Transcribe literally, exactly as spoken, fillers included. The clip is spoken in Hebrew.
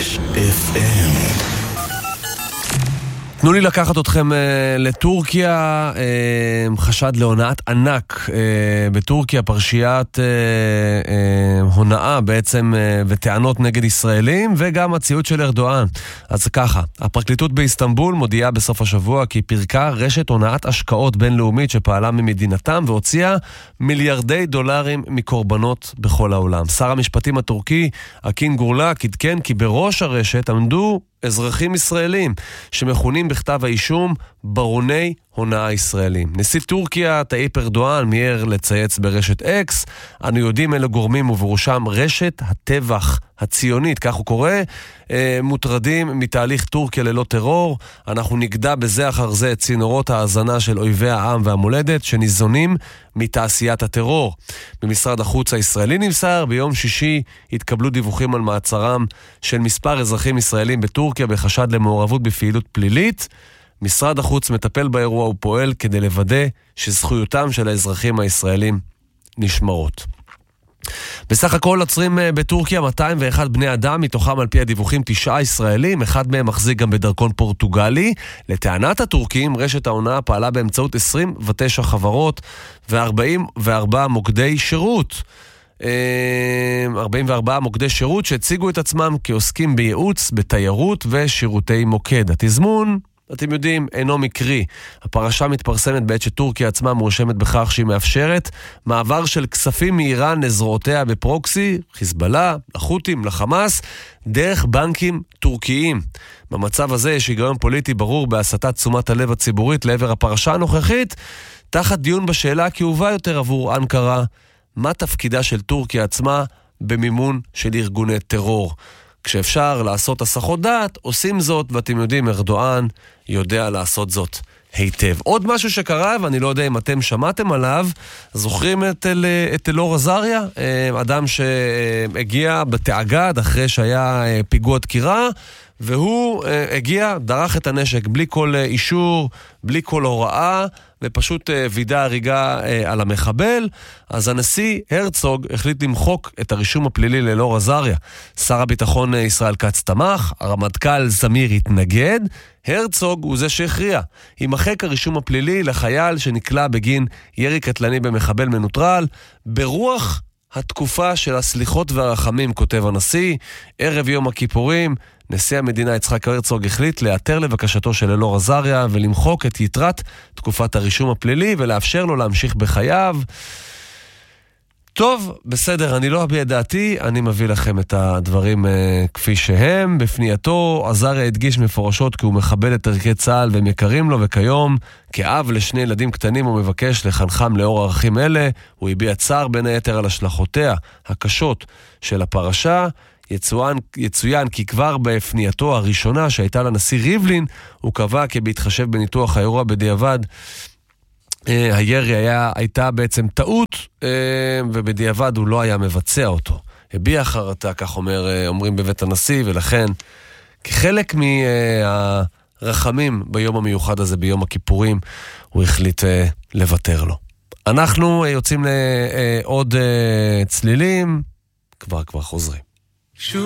שש אף אם. תנו לי לקחת אתכם uh, לטורקיה, uh, חשד להונאת ענק uh, בטורקיה, פרשיית uh, uh, הונאה בעצם uh, וטענות נגד ישראלים וגם הציוד של ארדואן. אז ככה, הפרקליטות באיסטנבול מודיעה בסוף השבוע כי פירקה רשת הונאת השקעות בינלאומית שפעלה ממדינתם והוציאה מיליארדי דולרים מקורבנות בכל העולם. שר המשפטים הטורקי אקין גורלק עדכן כי בראש הרשת עמדו אזרחים ישראלים שמכונים בכתב האישום ברוני הונאה ישראלים. נשיא טורקיה טאיפ ארדואן מיהר לצייץ ברשת אקס, אנו יודעים אלה גורמים ובראשם רשת הטבח הציונית, כך הוא קורא, מוטרדים מתהליך טורקיה ללא טרור, אנחנו נגדע בזה אחר זה את צינורות ההזנה של אויבי העם והמולדת שניזונים מתעשיית הטרור. במשרד החוץ הישראלי נמסר, ביום שישי התקבלו דיווחים על מעצרם של מספר אזרחים ישראלים בטורקיה בחשד למעורבות בפעילות פלילית. משרד החוץ מטפל באירוע ופועל כדי לוודא שזכויותם של האזרחים הישראלים נשמרות. בסך הכל עצרים בטורקיה מאתיים ואחד בני אדם, מתוכם על פי הדיווחים תשעה ישראלים, אחד מהם מחזיק גם בדרכון פורטוגלי. לטענת הטורקים, רשת ההונאה פעלה באמצעות עשרים ותשע חברות ו-ארבעים וארבעה מוקדי שירות. ארבעים וארבעה מוקדי שירות שהציגו את עצמם כעוסקים בייעוץ, בתיירות ושירותי מוקד. התזמון, אתם יודעים, אינו מקרי. הפרשה מתפרסמת בעת שטורקיה עצמה מורשמת בכך שהיא מאפשרת מעבר של כספים מאיראן לזרועותיה בפרוקסי, חיזבאללה, לחות'ים, לחמאס, דרך בנקים טורקיים. במצב הזה יש היגיון פוליטי ברור בהסטת תשומת הלב הציבורית לעבר הפרשה הנוכחית, תחת דיון בשאלה כאובה יותר עבור אנקרה, מה תפקידה של טורקיה עצמה במימון של ארגוני טרור. כשאפשר לעשות הסחות דעת, עושים זאת, ואתם יודעים, ארדואן יודע לעשות זאת היטב. עוד משהו שקרה, ואני לא יודע אם אתם שמעתם עליו, זוכרים את, אל, את אלאור עזריה, אדם שהגיע בתאגד אחרי שהיה פיגוע דקירה, והוא הגיע, דרך את הנשק בלי כל אישור, בלי כל הוראה, ופשוט וידא הריגה על המחבל. אז הנשיא הרצוג החליט למחוק את הרישום הפלילי לאלאור עזריה. שר הביטחון ישראל כץ תמך, הרמטכ"ל זמיר התנגד, הרצוג הוא זה שהכריע. יימחק הרישום הפלילי לחייל שנקלע בגין ירי קטלני במחבל מנוטרל, ברוח התקופה של הסליחות והרחמים, כותב הנשיא. ערב יום הכיפורים, נשיא המדינה יצחק הרצוג החליט לאתר לבקשתו של אלאור עזריה ולמחוק את יתרת תקופת הרישום הפלילי ולאפשר לו להמשיך בחייו. טוב, בסדר, אני לא אביע דעתי, אני מביא לכם את הדברים uh, כפי שהם. בפנייתו, עזריה הדגיש מפורשות כי הוא מכבד את ערכי צה"ל והם יקרים לו, וכיום, כאב לשני ילדים קטנים הוא מבקש לחנכם לאור ערכים אלה. הוא הביע צער בין היתר על השלכותיה הקשות של הפרשה. יצוין, יצוין כי כבר בפנייתו הראשונה שהייתה לנשיא ריבלין, הוא קבע כי בהתחשב בניתוח האירוע בדיעבד, הירי היה, הייתה בעצם טעות, ובדיעבד הוא לא היה מבצע אותו. הביע חרטה, כך אומר, אומרים בבית הנשיא, ולכן כחלק מהרחמים ביום המיוחד הזה, ביום הכיפורים, הוא החליט לוותר לו. אנחנו יוצאים לעוד צלילים, כבר כבר חוזרים.